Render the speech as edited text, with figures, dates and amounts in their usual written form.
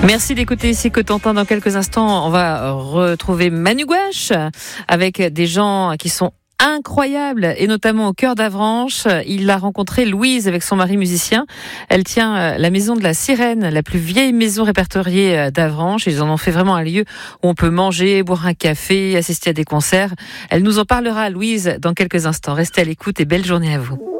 Merci d'écouter ici Cotentin. Dans quelques instants, on va retrouver Manu Gouache avec des gens qui sont incroyables et notamment au cœur d'Avranches. Il a rencontré Louise avec son mari musicien. Elle tient la maison de la Sirène, la plus vieille maison répertoriée d'Avranches. Ils en ont fait vraiment un lieu où on peut manger, boire un café, assister à des concerts. Elle nous en parlera, Louise, dans quelques instants. Restez à l'écoute et belle journée à vous.